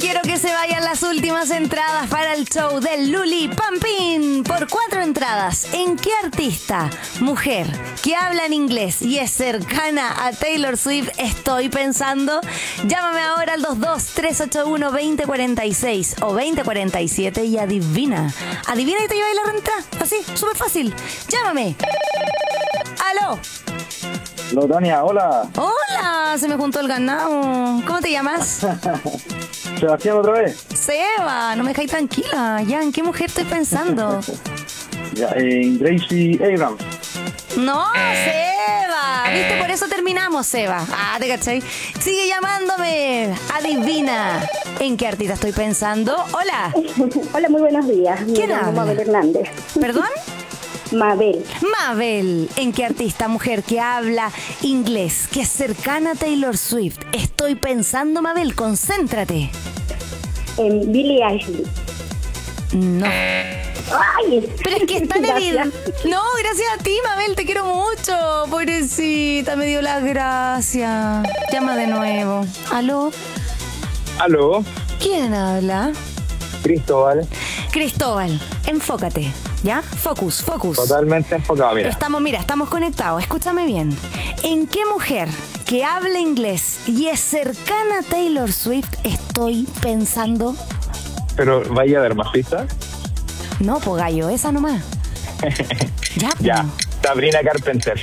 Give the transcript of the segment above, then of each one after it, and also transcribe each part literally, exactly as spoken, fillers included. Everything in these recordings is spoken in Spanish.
quiero que se vayan las últimas entradas para el show de Luli Pampín. Por cuatro entradas, ¿en qué artista, mujer, que habla en inglés y es cercana a Taylor Swift estoy pensando? Llámame ahora al dos dos tres ocho uno dos cero cuatro seis o dos cero cuatro siete y adivina. Adivina y te lleváis la renta. Así, súper fácil. Llámame. ¡Aló! Lotonia, hola. Hola, se me juntó el ganado. ¿Cómo te llamas? Sebastián, otra vez. Seba, no me dejáis tranquila. Ya, ¿en qué mujer estoy pensando? Ya, en Gracie Abrams. No, Seba. ¿Viste? Por eso terminamos, Seba. Ah, ¿te cachai? Sigue llamándome. Adivina. ¿En qué artista estoy pensando? Hola. Hola, muy buenos días. ¿Quién Me llamo habla? Mabel Hernández. ¿Perdón? Mabel. Mabel, ¿en qué artista, mujer que habla inglés, que es cercana a Taylor Swift? Estoy pensando, Mabel, concéntrate. En Billie Eilish. No. Ay, Pero es que es tan gracias. evidente. No, gracias a ti, Mabel, te quiero mucho. Pobrecita, me dio la gracia. Llama de nuevo. ¿Aló? Aló, ¿Quién habla? Cristóbal. Cristóbal, enfócate, ¿ya? Focus, focus. Totalmente enfocado, mira. Estamos, mira, estamos conectados. Escúchame bien. ¿En qué mujer que habla inglés y es cercana a Taylor Swift estoy pensando? Pero vaya a dar más pistas. No, po gallo, esa nomás. Ya, po. Ya, Sabrina Carpenter.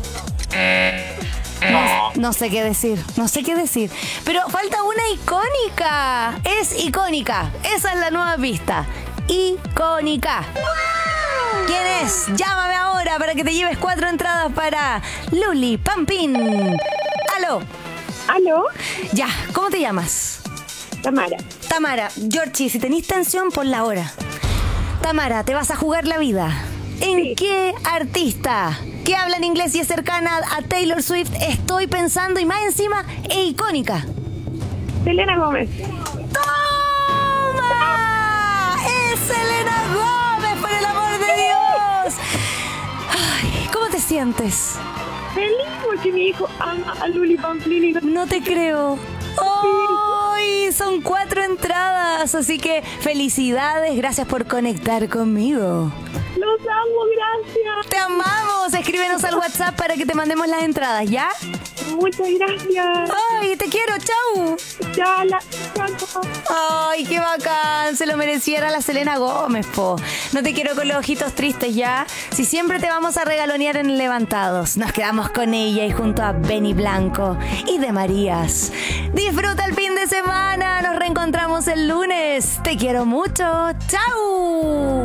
No, no sé qué decir, no sé qué decir. Pero falta una icónica. Es icónica. Esa es la nueva pista. Icónica. ¿Quién es? Llámame ahora para que te lleves cuatro entradas para Luli Pampín. ¿Aló? ¿Aló? Ya, ¿cómo te llamas? Tamara. Tamara, Georgie, si tenés tensión, ponla ahora. Tamara, te vas a jugar la vida. ¿En Sí. qué artista que habla en inglés y es cercana a Taylor Swift estoy pensando y más encima es icónica? Selena Gómez. ¡Toma! ¡Es Selena Gómez, por el amor de Dios! Ay, ¿cómo te sientes? Feliz porque mi hijo ama a Luli Pampín. No te creo. ¡Ay! Son cuatro entradas, así que felicidades, gracias por conectar conmigo. Los amo, gracias. Te amamos, escríbenos al WhatsApp para que te mandemos las entradas, ¿ya? Muchas gracias. ¡Ay, te quiero! ¡Chau! Ya, la... chao. ¡Ay, qué bacán! Se lo mereciera la Selena Gómez, po. No te quiero con los ojitos tristes, ¿ya? Si siempre te vamos a regalonear en Levantados. Nos quedamos con ella y junto a Benny Blanco y de Marías. Disfruta el fin de semana. Nos reencontramos el lunes. Te quiero mucho. ¡Chau!